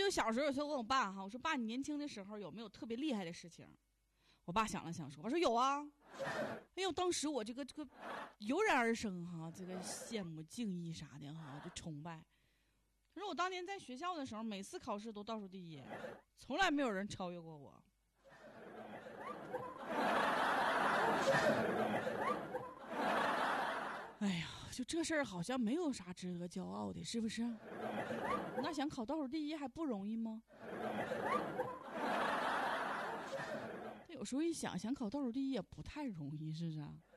就小时候有时候问我爸哈，我说爸，你年轻的时候有没有特别厉害的事情？我爸想了想说，我说有啊。哎呦，当时我这个油然而生哈，这个羡慕、敬意啥的哈，就崇拜。他说我当年在学校的时候，每次考试都倒数第一，从来没有人超越过我。哎呀，就这事儿好像没有啥值得骄傲的，是不是？那想考倒数第一还不容易吗？有时候一想，想考倒数第一也不太容易，是不是啊？